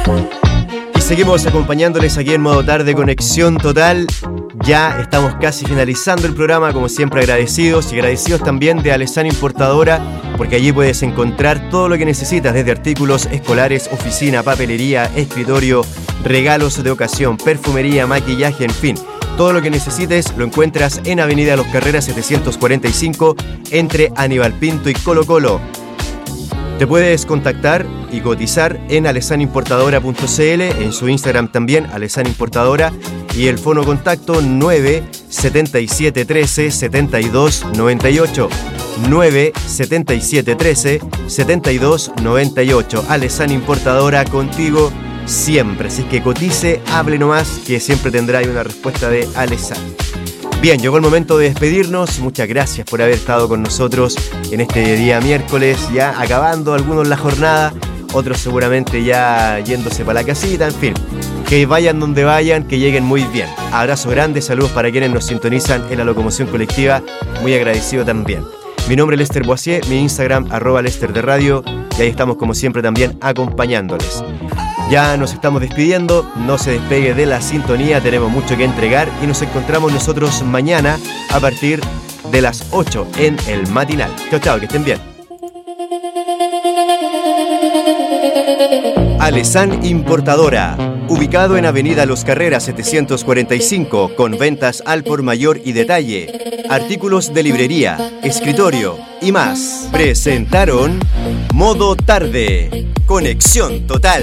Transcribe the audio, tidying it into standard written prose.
Y seguimos acompañándoles aquí en Modo Tarde, Conexión Total. Ya estamos casi finalizando el programa, como siempre agradecidos y agradecidos también de Alessan Importadora, porque allí puedes encontrar todo lo que necesitas, desde artículos escolares, oficina, papelería, escritorio, regalos de ocasión, perfumería, maquillaje, en fin. Todo lo que necesites lo encuentras en Avenida Los Carreras 745, entre Aníbal Pinto y Colo Colo. Te puedes contactar y cotizar en alessanimportadora.cl, en su Instagram también, Alessan Importadora, y el fono contacto 97713 7298. 97713 7298. Alessan Importadora, contigo siempre. Así que cotice, hable nomás, que siempre tendrá ahí una respuesta de Alessan. Bien, llegó el momento de despedirnos. Muchas gracias por haber estado con nosotros en este día miércoles, ya acabando algunos la jornada, otros seguramente ya yéndose para la casita, en fin. Que vayan donde vayan, que lleguen muy bien. Abrazo grande, saludos para quienes nos sintonizan en la locomoción colectiva, muy agradecido también. Mi nombre es Lester Boisier, mi Instagram @Lester de Radio, y ahí estamos como siempre también acompañándoles. Ya nos estamos despidiendo, no se despegue de la sintonía, tenemos mucho que entregar y nos encontramos nosotros mañana a partir de las 8 en el matinal. Chao, chao, que estén bien. Alessan Importadora, ubicado en Avenida Los Carreras 745, con ventas al por mayor y detalle, artículos de librería, escritorio y más. Presentaron Modo Tarde, Conexión Total.